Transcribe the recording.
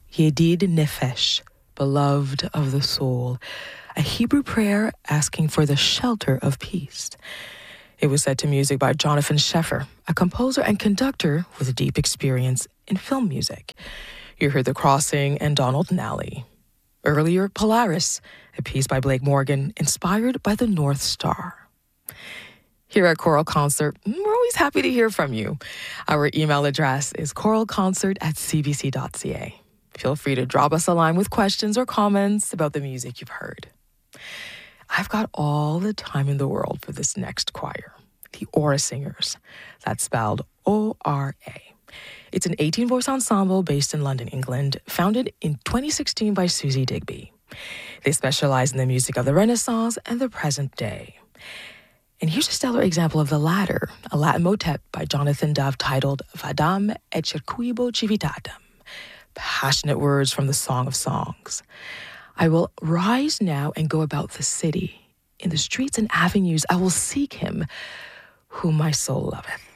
Yedid Nefesh, beloved of the soul, a Hebrew prayer asking for the shelter of peace. It was set to music by Jonathan Sheffer, a composer and conductor with deep experience in film music. You heard The Crossing and Donald Nally. Earlier, Polaris, a piece by Blake Morgan, inspired by the North Star. Here at Choral Concert, we're always happy to hear from you. Our email address is choralconcert@cbc.ca. Feel free to drop us a line with questions or comments about the music you've heard. I've got all the time in the world for this next choir, the Ora Singers. That's spelled O-R-A. It's an 18-voice ensemble based in London, England, founded in 2016 by Susie Digby. They specialize in the music of the Renaissance and the present day. And here's a stellar example of the latter, a Latin motet by Jonathan Dove titled Vadam et circuibo civitatem, passionate words from the Song of Songs. I will rise now and go about the city. In the streets and avenues I will seek him whom my soul loveth.